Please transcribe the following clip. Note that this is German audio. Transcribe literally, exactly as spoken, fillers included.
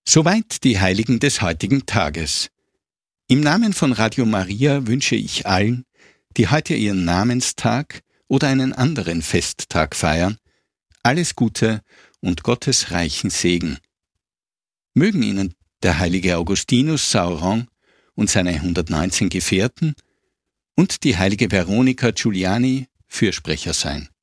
Soweit die Heiligen des heutigen Tages. Im Namen von Radio Maria wünsche ich allen, die heute ihren Namenstag oder einen anderen Festtag feiern, alles Gute und Gottes reichen Segen. Mögen Ihnen der heilige Augustinus Sauron und seine hundertneunzehn Gefährten und die heilige Veronika Giuliani Fürsprecher sein.